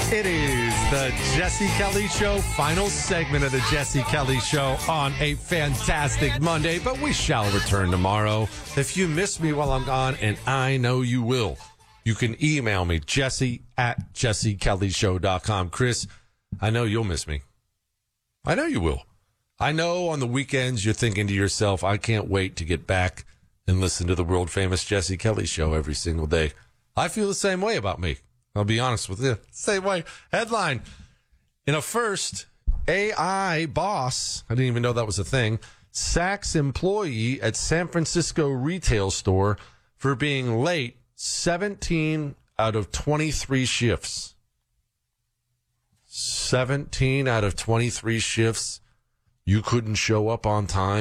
It is the Jesse Kelly Show, final segment of the Jesse Kelly Show on a fantastic Monday, but we shall return tomorrow. If you miss me while I'm gone, and I know you will, you can email me, jesse@jessekellyshow.com. Chris, I know you'll miss me. I know you will. I know on the weekends you're thinking to yourself, I can't wait to get back and listen to the world-famous Jesse Kelly Show every single day. I feel the same way about me. I'll be honest with you. Same way. Headline. In a first, AI boss, I didn't even know that was a thing, sacks employee at San Francisco retail store for being late 17 out of 23 shifts. 17 out of 23 shifts. You couldn't show up on time.